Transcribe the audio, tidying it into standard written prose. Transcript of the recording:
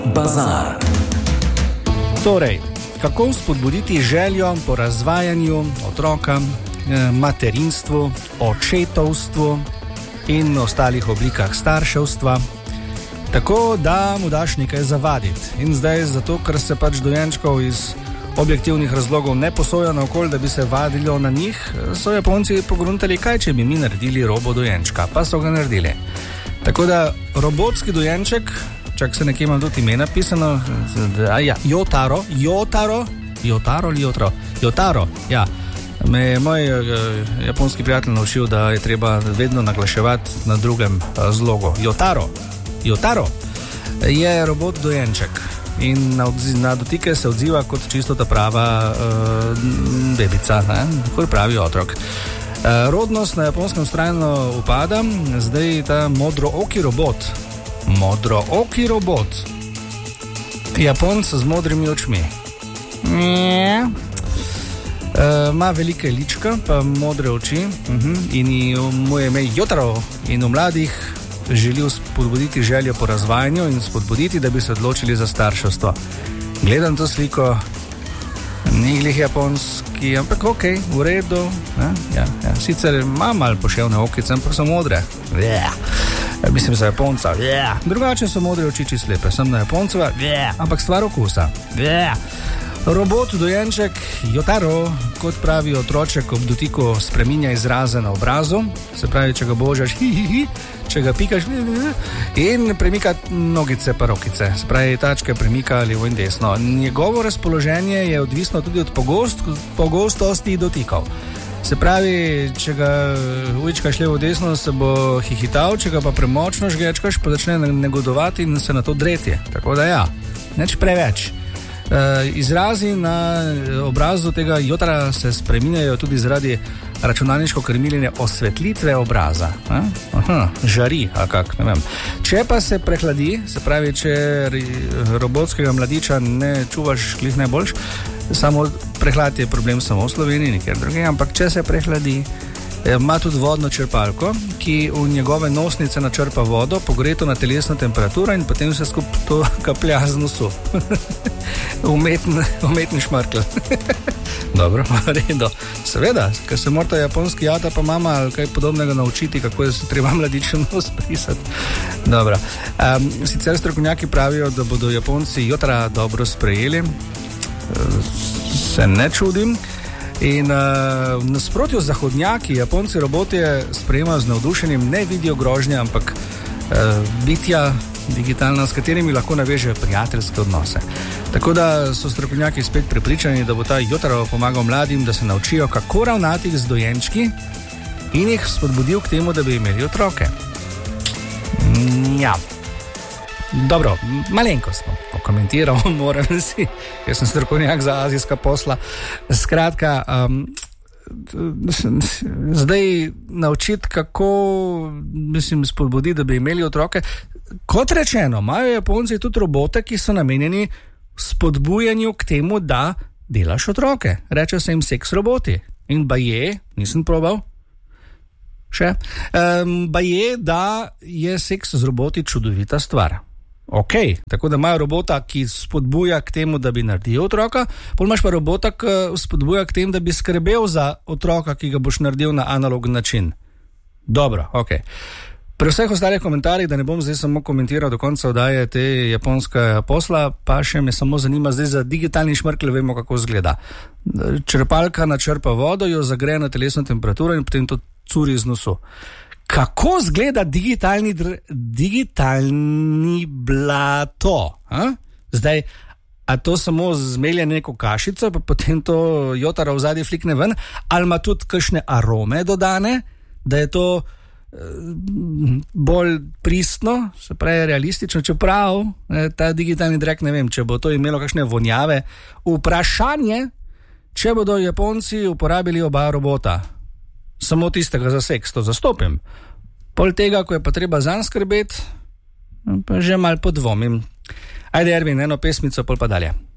Bazar. Torej, kako spodbuditi željo po razvajanju otroka, materinstvu, očetovstvu in ostalih oblikah starševstva, tako da mu daš nekaj zavaditi. In zdaj, zato ker se pač dojenčkov iz objektivnih razlogov ne posoja naokoli, da bi se vadilo na njih, so Japonci pogruntali, kaj če bi mi naredili robo dojenčka, pa so ga naredili. Tako da robotski dojenček, čak se nekje imam tudi ime napisano, Jotaro, ja. Me je moj japonski prijatelj naučil, da je treba vedno naglaševati na drugem zlogu. Jotaro je robot dojenček in na dotike se odziva kot čisto ta prava bebica, kot pravi otrok. Rodnost na Japonskem vztrajno upada, zdaj ta modrooki robot, Japonc z modrimi očmi. Ima velike lička, pa modre oči in mu je ime Jotaro in v mladih želi spodbuditi željo po razvajanju in spodbuditi, da bi se odločili za starševstvo. Gledam to sliko, ni glih japonski, ampak okej, v redu. Ja. Sicer ima malo poševne okice, ampak so modre. Mislim za Japonca. Drugače so modre oči slepe, sem na Japonceva, ampak stvar okusa. Robot dojenček Jotaro, kot pravi otroček, ob dotiku spreminja izraze na obrazu, se pravi, če ga božaš, če ga pikaš in premika nogice pa rokice, se pravi, tačke premika levo in desno. Njegovo razpoloženje je odvisno tudi od pogostosti dotikov. Se pravi, če ga ujčkaš levo desno, se bo hihital, če ga pa premočno žgečkaš, pa začne negodovati in se na to dreti. Tako da ja, neč preveč. Izrazi na obrazu tega Jotara se spreminjajo tudi zaradi računalniško krmiljenja osvetlitve obraza. Žari, ne vem. Če pa se prehladi, se pravi, če robotskega mladiča ne čuvaš glih najboljš, samo prehlad je problem samo v Sloveniji, nikjer drugje, ampak če se prehladi, ima tudi vodno črpalko, ki v njegove nosnice načrpa vodo, pogreto na telesno temperaturo in potem se skupaj to kaplja z nosu. Umetni šmrkl. Dobro, redo. Seveda, ker se morata japonski jata pa mama ali kaj podobnega naučiti, kako je se treba mladičem nos prisati. Dobro. Sicer strokovnjaki pravijo, da bodo Japonci Jotara dobro sprejeli. Se ne čudim. In v nasprotju z zahodnjaki, Japonci robotje sprejemajo z navdušenjem, ne vidijo grožnje, ampak bitja digitalna, s katerimi lahko navežejo prijateljske odnose. Tako da so strokovnjaki spet prepričani, da bo ta Jotaro pomagal mladim, da se naučijo, kako ravnati z dojenčki in jih spodbudil k temu, da bi imeli otroke. Ja. Dobro, malenko smo komentiral, moram si, jaz sem strokovnjak za azijska posla. Skratka, zdaj naučiti, kako spodbuditi, da bi imeli otroke. Kot rečeno, imajo Japonci tudi robote, ki so namenjeni spodbujanju k temu, da delaš otroke. Reče se jim seks roboti. In baje, nisem probal še, baje, da je seks z roboti čudovita stvar. Ok, tako da imajo robota, ki spodbuja k temu, da bi naredil otroka, potem imaš pa robota, ki spodbuja k temu, da bi skrbel za otroka, ki ga boš naredil na analogen način. Dobro, ok. Pri vseh ostalih komentarjih, da ne bom zdaj samo komentiral do konca oddaje te japonska posla, pa še me samo zanima zdaj za digitalni šmrkelj, vemo, kako izgleda. Črpalka načrpa vodo, jo zagreje na telesno temperaturo in potem to curi z nosu. Kako izgleda digitalni blato? Zdaj, a to samo zmelje neko kašico, pa potem to Jotaro v zadnji flikne ven, ali ima tudi kakšne arome dodane, da je to bolj pristno, se pravi realistično, čeprav ta digitalni drek, ne vem, če bo to imelo kakšne vonjave. Vprašanje, če bodo Japonci uporabili oba robota. Samo tistega za seks, to zastopim. Pol tega, ko je pa treba zanj skrbeti, pa že malo podvomim. Ajde, Ervin, eno pesmico, pol pa dalje.